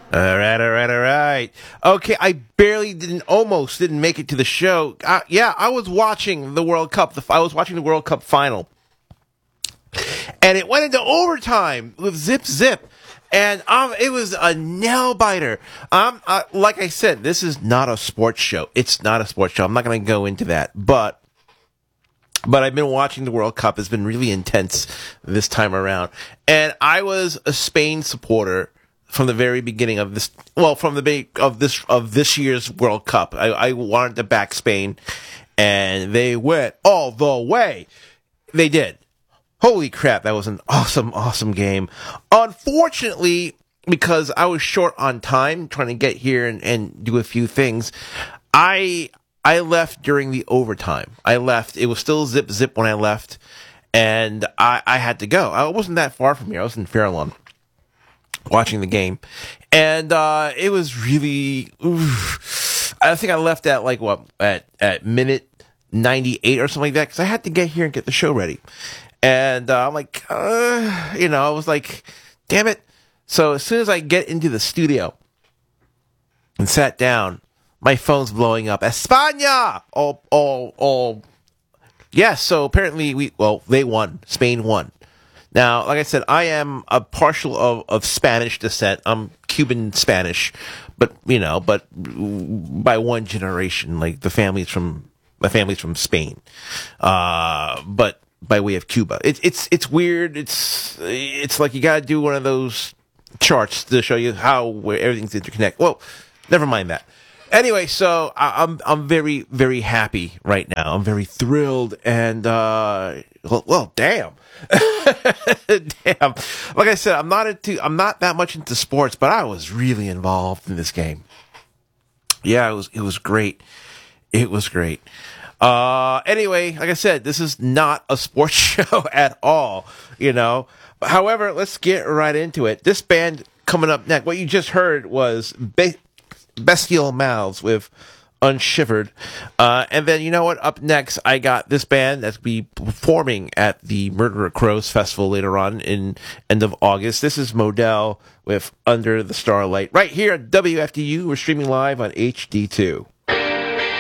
All right. Okay, I almost didn't make it to the show. Yeah, I was watching the World Cup. I was watching the World Cup final, and it went into overtime with zip, and it was a nail biter. Like I said, this is not a sports show. It's not a sports show. I'm not going to go into that, but I've been watching the World Cup. It's been really intense this time around, and I was a Spain supporter from the very beginning of this. Well, from the beginning of this year's World Cup, I wanted to back Spain, and they went all the way. They did. Holy crap! That was an awesome game. Unfortunately, because I was short on time trying to get here and do a few things, I left during the overtime. I left. It was still zip when I left, and I had to go. I wasn't that far from here. I was in Fairlawn watching the game, and it was really. I think I left at minute 98 or something like that because I had to get here and get the show ready, and I'm like, I was like, damn it. So as soon as I get into the studio and sat down, my phone's blowing up. España! All. Yes, so apparently they won. Spain won. Now, like I said, I am a partial of Spanish descent. I'm Cuban Spanish, but by one generation, like my family's from Spain, but by way of Cuba. It's weird. It's like you gotta do one of those charts to show you where everything's interconnected. Well, never mind that. Anyway, so I'm very, very happy right now. I'm very thrilled, and well, damn. Damn. Like I said, I'm not that much into sports, but I was really involved in this game. Yeah, it was great. It was great. Anyway, like I said, this is not a sports show at all, However, let's get right into it. This band coming up next, what you just heard was Bestial Mouths with Unshivered. And then, you know what? Up next, I got this band that's be performing at the Murderer Crows Festival later on in end of August. This is Modell with Under the Starlight. Right here at WFDU. We're streaming live on HD2.